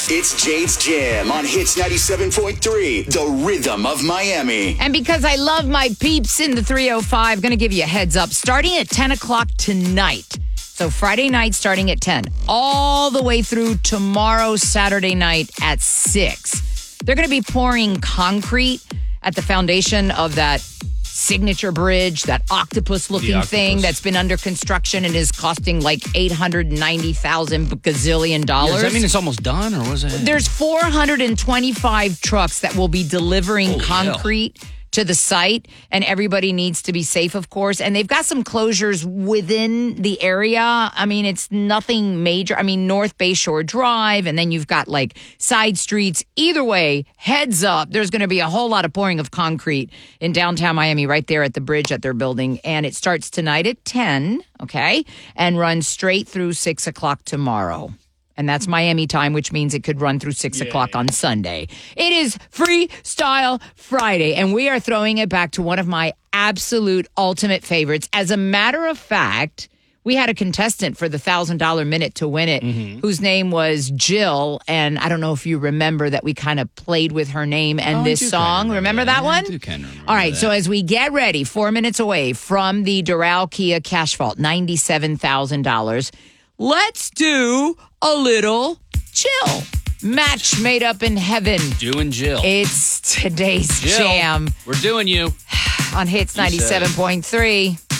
It's Jade's Jam on Hits 97.3, the rhythm of Miami. And because I love my peeps in the 305, going to give you a heads up. Starting at 10 o'clock tonight. So Friday night starting at 10, all the way through tomorrow, Saturday night at 6. They're going to be pouring concrete at the foundation of that signature bridge, that octopus-looking thing that's been under construction and is costing like $890,000 gazillion. Does that mean it's almost done, or was it? There's 425 trucks that will be delivering concrete to the site, and everybody needs to be safe, of course. And they've got some closures within the area. I mean, it's nothing major. I mean, North Bayshore Drive, and then you've got like side streets. Either way, heads up, there's going to be a whole lot of pouring of concrete in downtown Miami right there at the bridge that they're building. And it starts tonight at 10, okay, and runs straight through 6 o'clock tomorrow. And that's Miami time, which means it could run through 6 o'clock on Sunday. It is Freestyle Friday, and we are throwing it back to one of my absolute ultimate favorites. As a matter of fact, we had a contestant for the $1,000 minute to win it, whose name was Jill. And I don't know if you remember that we kind of played with her name and this song. Remember that one? I do kind of remember All right, that. so as we get ready, 4 minutes away from the Doral Kia Cash Vault, $97,000, let's do a little chill. Match made up in heaven. Doing Jill. It's today's Jill, jam we're doing you. on Hits 97.3.